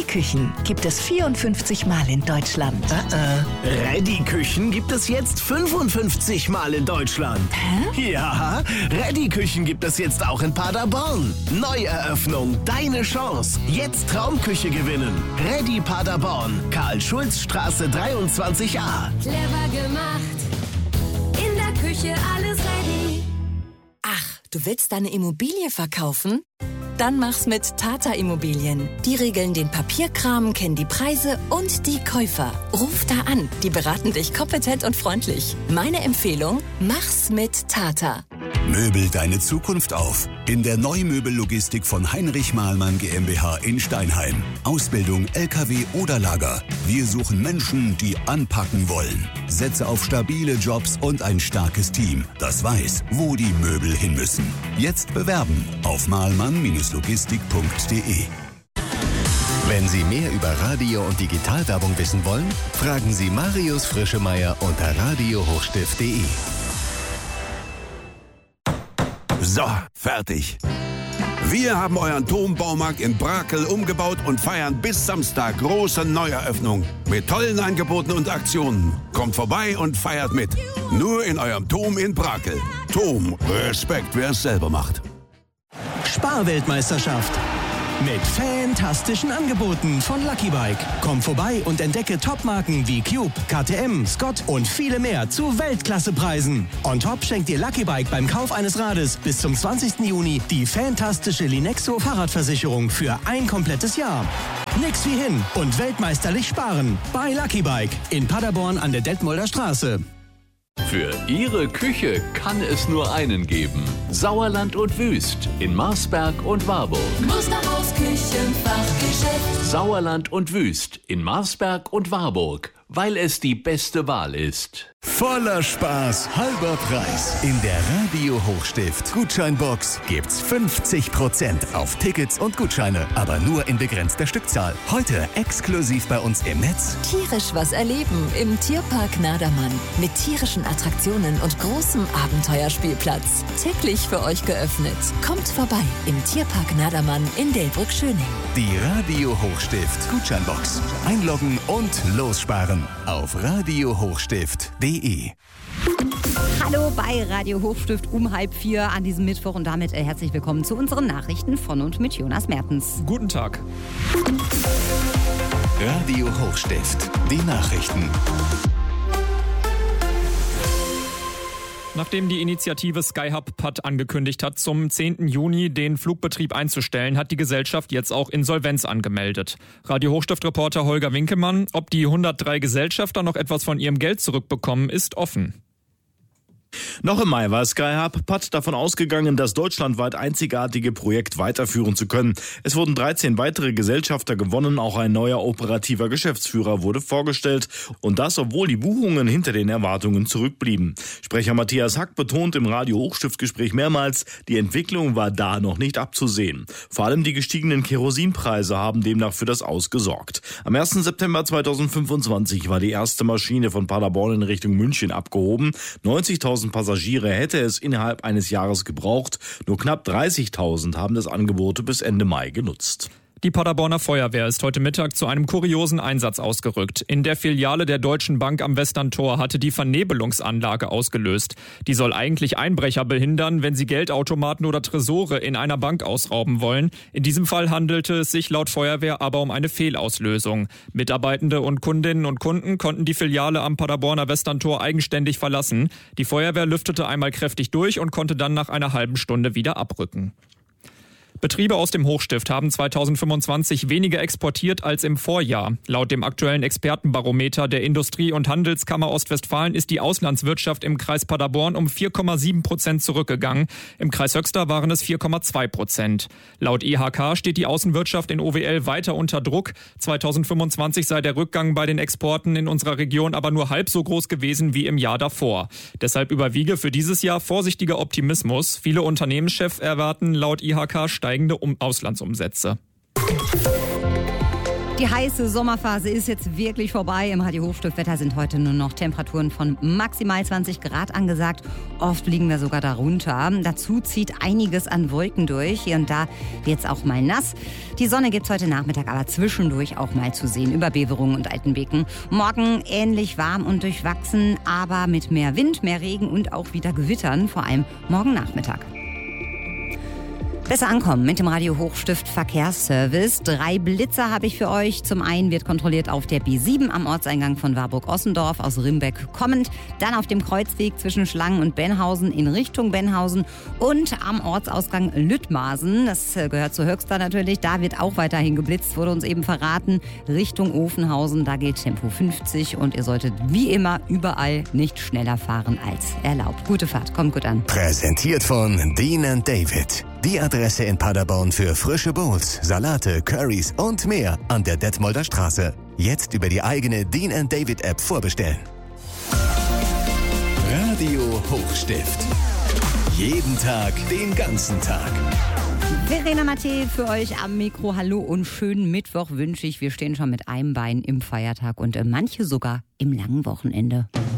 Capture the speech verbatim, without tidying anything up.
Ready-Küchen gibt es vierundfünfzig Mal in Deutschland. Uh-uh. Ready-Küchen gibt es jetzt fünfundfünfzig Mal in Deutschland. Hä? Ja, Ready-Küchen gibt es jetzt auch in Paderborn. Neueröffnung, deine Chance. Jetzt Traumküche gewinnen. Ready Paderborn, Karl-Schulz-Straße dreiundzwanzig a. Clever gemacht, in der Küche alles ready. Ach, du willst deine Immobilie verkaufen? Dann mach's mit Tata Immobilien. Die regeln den Papierkram, kennen die Preise und die Käufer. Ruf da an, die beraten dich kompetent und freundlich. Meine Empfehlung, mach's mit Tata. Möbel deine Zukunft auf. In der Neumöbellogistik von Heinrich Mahlmann GmbH in Steinheim. Ausbildung, L K W oder Lager. Wir suchen Menschen, die anpacken wollen. Setze auf stabile Jobs und ein starkes Team, das weiß, wo die Möbel hin müssen. Jetzt bewerben auf mahlmann Logistik punkt de. Wenn Sie mehr über Radio- und Digitalwerbung wissen wollen, fragen Sie Marius Frischemeier unter radio hochstift punkt de. So, fertig. Wir haben euren Turmbaumarkt in Brakel umgebaut und feiern bis Samstag große Neueröffnung. Mit tollen Angeboten und Aktionen. Kommt vorbei und feiert mit. Nur in eurem Turm in Brakel. Turm, Respekt, wer es selber macht. Sparweltmeisterschaft. Mit fantastischen Angeboten von Lucky Bike. Komm vorbei und entdecke Topmarken wie Cube, K T M, Scott und viele mehr zu Weltklassepreisen. On top schenkt dir Lucky Bike beim Kauf eines Rades bis zum zwanzigsten Juni die fantastische Linexo Fahrradversicherung für ein komplettes Jahr. Nix wie hin und weltmeisterlich sparen. Bei Lucky Bike in Paderborn an der Detmolder Straße. Für Ihre Küche kann es nur einen geben. Sauerland und Wüst in Marsberg und Warburg. Musterhaus Küchenfachgeschäft. Sauerland und Wüst in Marsberg und Warburg, weil es die beste Wahl ist. Voller Spaß, halber Preis. In der Radio Hochstift Gutscheinbox gibt's fünfzig Prozent auf Tickets und Gutscheine, aber nur in begrenzter Stückzahl. Heute exklusiv bei uns im Netz. Tierisch was erleben im Tierpark Nadermann. Mit tierischen Attraktionen und großem Abenteuerspielplatz. Täglich für euch geöffnet. Kommt vorbei im Tierpark Nadermann in Delbrück-Schöning. Die Radio Hochstift Gutscheinbox. Einloggen und lossparen auf radio hochstift punkt de. Hallo bei Radio Hochstift um halb vier an diesem Mittwoch und damit äh, herzlich willkommen zu unseren Nachrichten von und mit Jonas Mertens. Guten Tag. Radio Hochstift, die Nachrichten. Nachdem die Initiative Skyhub P A D angekündigt hat, zum zehnten Juni den Flugbetrieb einzustellen, hat die Gesellschaft jetzt auch Insolvenz angemeldet. Radio Hochstift-Reporter Holger Winkelmann, ob die hundertdrei Gesellschafter noch etwas von ihrem Geld zurückbekommen, ist offen. Noch im Mai war Skyhub P A D davon ausgegangen, das deutschlandweit einzigartige Projekt weiterführen zu können. Es wurden dreizehn weitere Gesellschafter gewonnen, auch ein neuer operativer Geschäftsführer wurde vorgestellt. Und das, obwohl die Buchungen hinter den Erwartungen zurückblieben. Sprecher Matthias Hack betont im Radio Hochstift-Gespräch mehrmals, die Entwicklung war da noch nicht abzusehen. Vor allem die gestiegenen Kerosinpreise haben demnach für das Aus gesorgt. Am ersten September zweitausendfünfundzwanzig war die erste Maschine von Paderborn in Richtung München abgehoben. neunzigtausend Passagiere hätte es innerhalb eines Jahres gebraucht. Nur knapp dreißigtausend haben das Angebot bis Ende Mai genutzt. Die Paderborner Feuerwehr ist heute Mittag zu einem kuriosen Einsatz ausgerückt. In der Filiale der Deutschen Bank am Westerntor hatte die Vernebelungsanlage ausgelöst. Die soll eigentlich Einbrecher behindern, wenn sie Geldautomaten oder Tresore in einer Bank ausrauben wollen. In diesem Fall handelte es sich laut Feuerwehr aber um eine Fehlauslösung. Mitarbeitende und Kundinnen und Kunden konnten die Filiale am Paderborner Westerntor eigenständig verlassen. Die Feuerwehr lüftete einmal kräftig durch und konnte dann nach einer halben Stunde wieder abrücken. Betriebe aus dem Hochstift haben zweitausendfünfundzwanzig weniger exportiert als im Vorjahr. Laut dem aktuellen Expertenbarometer der Industrie- und Handelskammer Ostwestfalen ist die Auslandswirtschaft im Kreis Paderborn um vier Komma sieben Prozent zurückgegangen. Im Kreis Höxter waren es vier Komma zwei Prozent. Laut I H K steht die Außenwirtschaft in O W L weiter unter Druck. zweitausendfünfundzwanzig sei der Rückgang bei den Exporten in unserer Region aber nur halb so groß gewesen wie im Jahr davor. Deshalb überwiege für dieses Jahr vorsichtiger Optimismus. Viele Unternehmenschefs erwarten laut I H K steigende Auslandsumsätze. Die heiße Sommerphase ist jetzt wirklich vorbei. Im Radio Hochstift-Wetter sind heute nur noch Temperaturen von maximal zwanzig Grad angesagt. Oft liegen wir sogar darunter. Dazu zieht einiges an Wolken durch. Hier und da wird es auch mal nass. Die Sonne gibt es heute Nachmittag aber zwischendurch auch mal zu sehen über Beverungen und Altenbeken. Morgen ähnlich warm und durchwachsen, aber mit mehr Wind, mehr Regen und auch wieder Gewittern, vor allem morgen Nachmittag. Besser ankommen mit dem Radio Hochstift Verkehrsservice. Drei Blitzer habe ich für euch. Zum einen wird kontrolliert auf der B sieben am Ortseingang von Warburg-Ossendorf aus Rimbeck kommend. Dann auf dem Kreuzweg zwischen Schlangen und Benhausen in Richtung Benhausen. Und am Ortsausgang Lüttmasen, das gehört zu Höxter natürlich, da wird auch weiterhin geblitzt, wurde uns eben verraten. Richtung Ofenhausen, da geht Tempo fünfzig und ihr solltet wie immer überall nicht schneller fahren als erlaubt. Gute Fahrt, kommt gut an. Präsentiert von Dean and David. Die Adresse in Paderborn für frische Bowls, Salate, Currys und mehr an der Detmolder Straße. Jetzt über die eigene Dean and David App vorbestellen. Radio Hochstift. Jeden Tag, den ganzen Tag. Verena Matthä für euch am Mikro. Hallo und schönen Mittwoch wünsche ich. Wir stehen schon mit einem Bein im Feiertag und manche sogar im langen Wochenende.